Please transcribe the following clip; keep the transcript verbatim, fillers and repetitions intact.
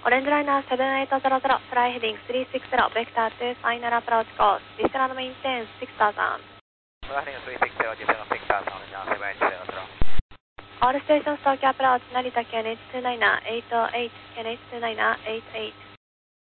オレンジライナーセブンエイトゼロゼロ、フライヘディングスリーシックスゼロ、ベクターツーファイナルアプローチコース、ディスランドメインテンシックスターザン。 フライヘディングスリーシックスゼロ、ディスランドシックスターザン、セブンエイトゼロゼロ。 All stations Tokyo approach, Narita Q N H two niner, eight oh eight, Q N H two niner, eight eight.